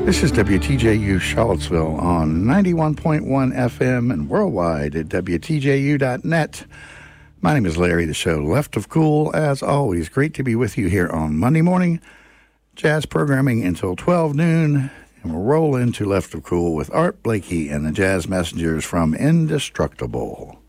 This is WTJU Charlottesville on 91.1 FM and worldwide at WTJU.net. My name is Larry, the show Left of Cool. As always, great to be with you here on Monday morning. Jazz programming until 12 noon, and we'll roll into Left of Cool with Art Blakey and the Jazz Messengers from Indestructible.